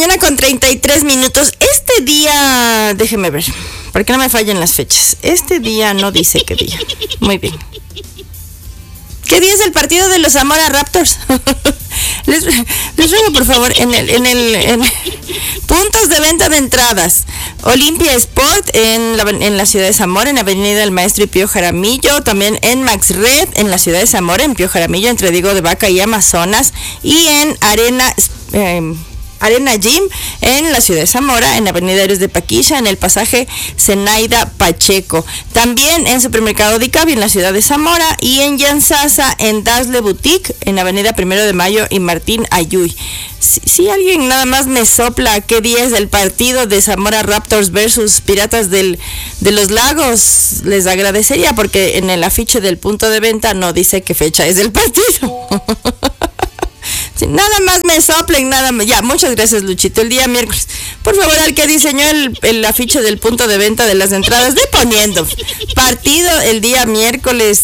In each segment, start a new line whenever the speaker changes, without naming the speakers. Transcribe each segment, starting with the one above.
mañana con 33 minutos. Este día, déjeme ver, porque no me fallen las fechas. Este día no dice qué día. Muy bien. ¿Qué día es el partido de los Zamora Raptors? Les ruego, por favor, en puntos de venta de entradas. Olimpia Sport en la ciudad de Zamora, en Avenida del Maestro y Pío Jaramillo. También en Max Red, en la ciudad de Zamora, en Pío Jaramillo, entre Diego de Vaca y Amazonas. Y en Arena Gym en la ciudad de Zamora, en Avenida Héroes de Paquilla, en el pasaje Zenaida Pacheco. También en Supermercado Dicavi en la ciudad de Zamora y en Yansasa en Dasle Boutique en Avenida 1 de Mayo y Martín Ayuy. Si alguien nada más me sopla qué día es el partido de Zamora Raptors versus Piratas de los Lagos, les agradecería, porque en el afiche del punto de venta no dice qué fecha es el partido. Sí, nada más me soplen, nada más. Ya, muchas gracias, Luchito. El día miércoles, por favor, al que diseñó el afiche del punto de venta de las entradas, de poniendo partido el día miércoles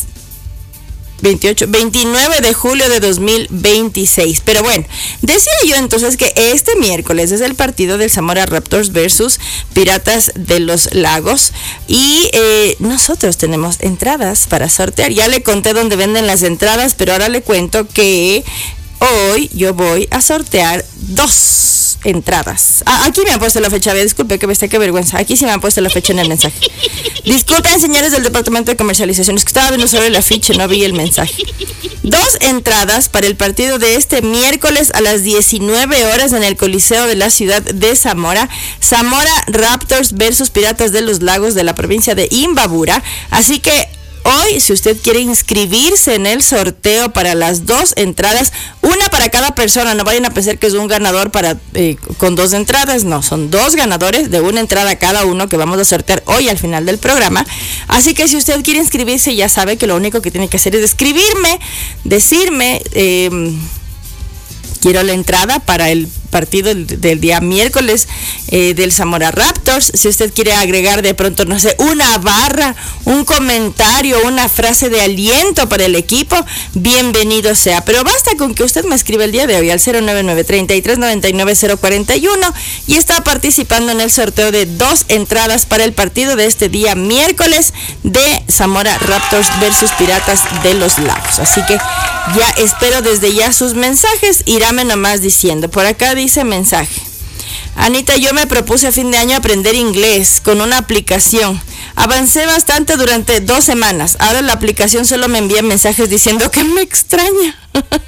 29 de julio de 2026. Pero bueno, decía yo entonces que este miércoles es el partido del Zamora Raptors versus Piratas de los Lagos. Y nosotros tenemos entradas para sortear. Ya le conté dónde venden las entradas, pero ahora le cuento que hoy yo voy a sortear 2 entradas. Aquí me han puesto la fecha, disculpe que qué vergüenza. Aquí sí me han puesto la fecha en el mensaje. Disculpen, señores del Departamento de Comercialización, es que estaba viendo sobre el afiche, no vi el mensaje. 2 entradas para el partido de este miércoles a las 19 horas en el Coliseo de la ciudad de Zamora. Zamora Raptors versus Piratas de los Lagos de la provincia de Imbabura. Así que hoy, si usted quiere inscribirse en el sorteo para las 2 entradas, una para cada persona, no vayan a pensar que es un ganador con 2 entradas, no, son 2 ganadores de una entrada cada uno que vamos a sortear hoy al final del programa. Así que si usted quiere inscribirse, ya sabe que lo único que tiene que hacer es escribirme, decirme, quiero la entrada para el partido del día miércoles del Zamora Raptors. Si usted quiere agregar de pronto, no sé, una barra, un comentario, una frase de aliento para el equipo, bienvenido sea. Pero basta con que usted me escriba el día de hoy al 099-3399-041 y está participando en el sorteo de 2 entradas para el partido de este día miércoles de Zamora Raptors versus Piratas de los Lagos. Así que ya espero desde ya sus mensajes. Irame nomás diciendo, por acá dice mensaje: Anita, yo me propuse a fin de año aprender inglés con una aplicación. Avancé bastante durante 2 semanas. Ahora la aplicación solo me envía mensajes diciendo que me extraña.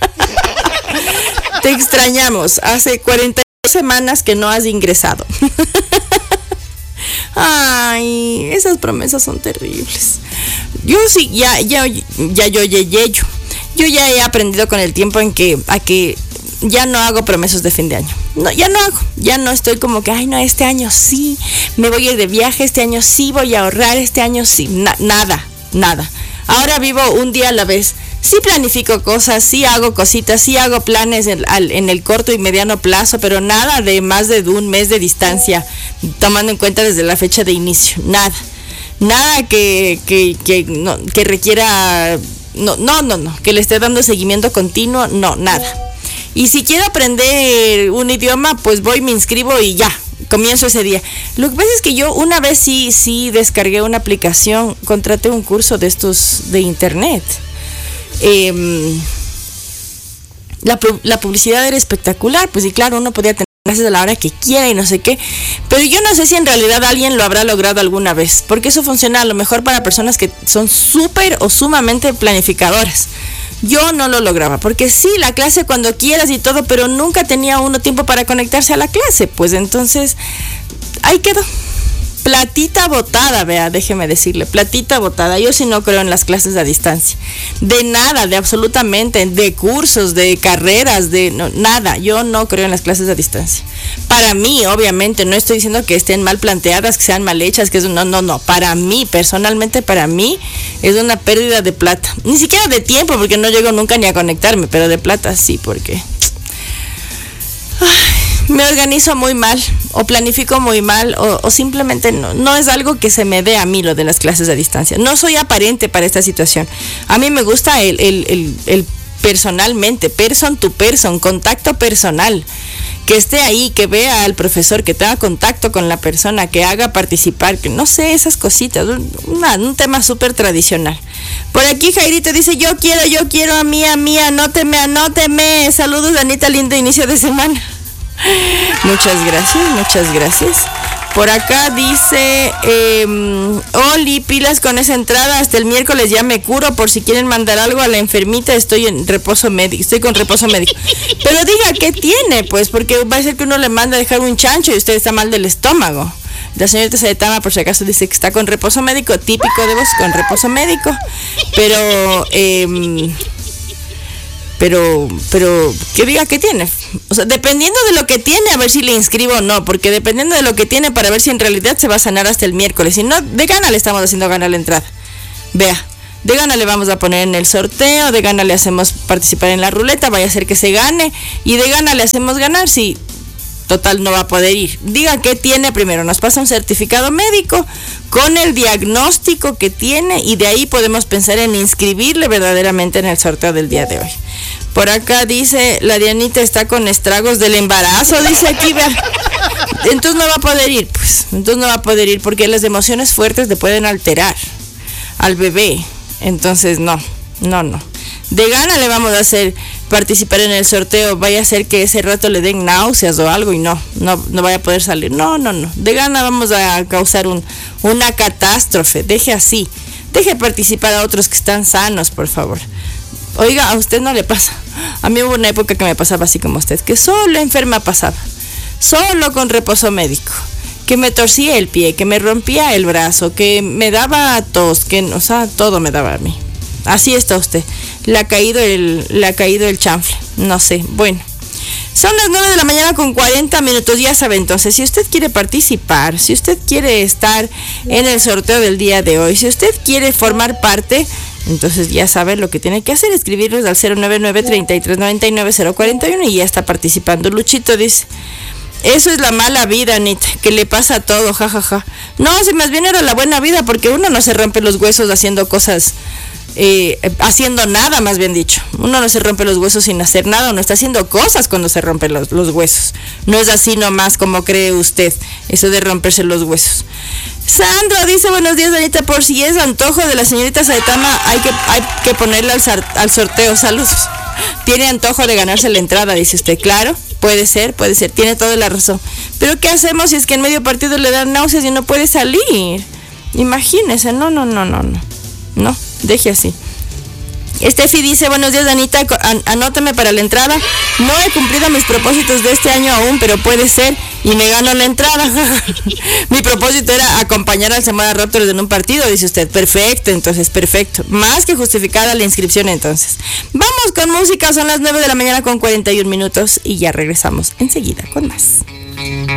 Te extrañamos. Hace 42 semanas que no has ingresado. Ay, esas promesas son terribles. Yo sí, yo ya he aprendido con el tiempo a que ya no hago promesas de fin de año. No, ya no estoy como que, ay no, este año sí me voy a ir de viaje, este año sí voy a ahorrar, este año sí, nada. Ahora vivo un día a la vez. Sí planifico cosas, sí hago cositas, sí hago planes en el corto y mediano plazo, pero nada de más de un mes de distancia, tomando en cuenta desde la fecha de inicio. Nada que requiera, no, que le esté dando seguimiento continuo, no, nada. Y si quiero aprender un idioma, pues voy, me inscribo y ya, comienzo ese día. Lo que pasa es que yo una vez sí descargué una aplicación, contraté un curso de estos de internet. La publicidad era espectacular, pues y claro, uno podía tener clases a la hora que quiera y no sé qué, pero yo no sé si en realidad alguien lo habrá logrado alguna vez, porque eso funciona a lo mejor para personas que son súper o sumamente planificadoras. Yo no lo lograba, porque sí, la clase cuando quieras y todo, pero nunca tenía uno tiempo para conectarse a la clase, pues entonces ahí quedó. Platita botada, vea, déjeme decirle, platita botada. Yo sí no creo en las clases a distancia. De nada, de absolutamente, de cursos, de carreras, nada. Yo no creo en las clases a distancia. Para mí, obviamente, no estoy diciendo que estén mal planteadas, que sean mal hechas, que no. Para mí, personalmente, para mí, es una pérdida de plata. Ni siquiera de tiempo, porque no llego nunca ni a conectarme, pero de plata sí, porque me organizo muy mal, o planifico muy mal, o simplemente no es algo que se me dé a mí lo de las clases a distancia. No soy aparente para esta situación. A mí me gusta el personalmente, person to person, contacto personal. que esté ahí, que vea al profesor, que tenga contacto con la persona, que haga participar, que no sé, esas cositas, un tema súper tradicional. Por aquí Jairito dice, yo quiero a mí, anóteme. Saludos, Anita, lindo inicio de semana. Muchas gracias. Por acá dice, Oli, pilas con esa entrada, hasta el miércoles ya me curo, por si quieren mandar algo a la enfermita, estoy con reposo médico. Pero diga, ¿qué tiene? Pues, porque va a ser que uno le manda a dejar un chancho y usted está mal del estómago. La señorita Saetama, por si acaso, dice que está con reposo médico, típico de vos, con reposo médico. Pero que diga que tiene. O sea, dependiendo de lo que tiene, a ver si le inscribo o no, porque dependiendo de lo que tiene, para ver si en realidad se va a sanar hasta el miércoles. Si no, de gana le estamos haciendo ganar la entrada. Vea, de gana le vamos a poner en el sorteo, de gana le hacemos participar en la ruleta, vaya a ser que se gane, y de gana le hacemos ganar si total no va a poder ir. Diga qué tiene primero, nos pasa un certificado médico con el diagnóstico que tiene, y de ahí podemos pensar en inscribirle verdaderamente en el sorteo del día de hoy. Por acá dice, la Dianita está con estragos del embarazo, dice aquí, vea. Entonces no va a poder ir, porque las emociones fuertes le pueden alterar al bebé. Entonces no. De gana le vamos a hacer participar en el sorteo, vaya a ser que ese rato le den náuseas o algo y no vaya a poder salir. No. De gana vamos a causar una catástrofe. Deje participar a otros que están sanos, por favor. Oiga, a usted no le pasa. A mí hubo una época que me pasaba así como usted, que solo enferma pasaba, solo con reposo médico, que me torcía el pie, que me rompía el brazo, que me daba tos, todo me daba a mí. Así está usted. Le ha caído el chanfle. No sé. Bueno. Son las 9 de la mañana con 40 minutos. Ya sabe, entonces, si usted quiere participar, si usted quiere estar en el sorteo del día de hoy, si usted quiere formar parte, entonces ya sabe lo que tiene que hacer, escribirnos al 099-3399-041 y ya está participando. Luchito dice, eso es la mala vida, Anita, que le pasa a todo, jajaja. No, si más bien era la buena vida, porque uno no se rompe los huesos haciendo cosas, haciendo nada, más bien dicho. Uno no se rompe los huesos sin hacer nada, uno está haciendo cosas cuando se rompen los huesos. No es así nomás como cree usted, eso de romperse los huesos. Sandra dice, buenos días, Anita, por si es antojo de la señorita Saetama, hay que ponerle al sorteo. Saludos. Tiene antojo de ganarse la entrada, dice usted. Claro, puede ser, tiene toda la razón. Pero ¿qué hacemos si es que en medio partido le dan náuseas y no puede salir? Imagínese, no, deje así. Steffi dice, buenos días, Anita, anótame para la entrada. No he cumplido mis propósitos de este año aún, pero puede ser y me gano la entrada. Mi propósito era acompañar al Zamora Raptors en un partido, dice usted. Perfecto, entonces, perfecto. Más que justificada la inscripción, entonces. Vamos con música, son las 9 de la mañana con 41 minutos y ya regresamos enseguida con más.